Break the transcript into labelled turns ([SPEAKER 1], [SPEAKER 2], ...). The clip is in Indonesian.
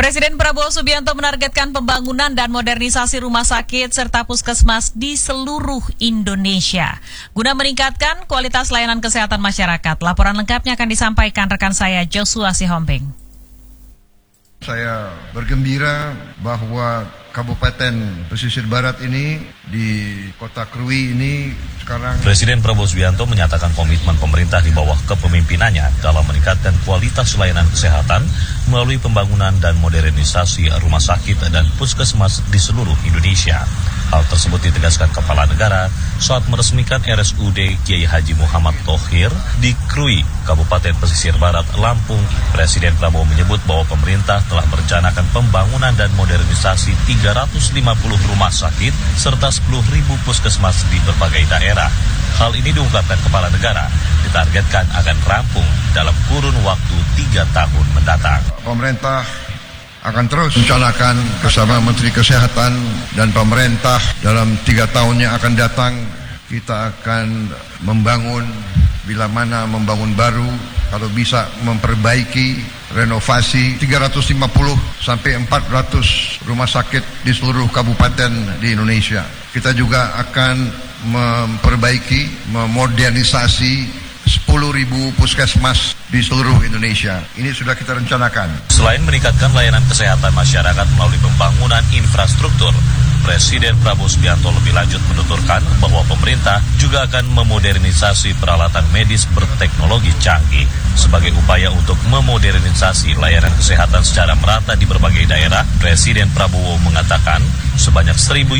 [SPEAKER 1] Presiden Prabowo Subianto menargetkan pembangunan dan modernisasi rumah sakit serta puskesmas di seluruh Indonesia guna meningkatkan kualitas layanan kesehatan masyarakat. Laporan lengkapnya akan disampaikan rekan saya Joshua Sihombing.
[SPEAKER 2] Saya bergembira bahwa Kabupaten Pesisir Barat ini di Kota Krui ini sekarang
[SPEAKER 3] Presiden Prabowo Subianto menyatakan komitmen pemerintah di bawah kepemimpinannya dalam meningkatkan kualitas layanan kesehatan melalui pembangunan dan modernisasi rumah sakit dan puskesmas di seluruh Indonesia. Hal tersebut ditegaskan Kepala Negara saat meresmikan RSUD Kiai Haji Muhammad Thohir di Krui, Kabupaten Pesisir Barat, Lampung. Presiden Prabowo menyebut bahwa pemerintah telah merencanakan pembangunan dan modernisasi 350 rumah sakit serta 10.000 puskesmas di berbagai daerah. Hal ini diungkapkan Kepala Negara ditargetkan akan rampung dalam kurun waktu 3 tahun mendatang.
[SPEAKER 2] Pemerintah akan terus rencanakan bersama Menteri Kesehatan dan pemerintah dalam 3 tahun yang akan datang. Kita akan membangun, bila mana membangun baru, kalau bisa memperbaiki, renovasi 350 sampai 400 rumah sakit di seluruh kabupaten di Indonesia. Kita juga akan memperbaiki, memodernisasi 10.000 puskesmas di seluruh Indonesia. Ini sudah kita rencanakan.
[SPEAKER 3] Selain meningkatkan layanan kesehatan masyarakat melalui pembangunan infrastruktur, Presiden Prabowo Subianto lebih lanjut menuturkan bahwa pemerintah juga akan memodernisasi peralatan medis berteknologi canggih. Sebagai upaya untuk memodernisasi layanan kesehatan secara merata di berbagai daerah, Presiden Prabowo mengatakan sebanyak 1.000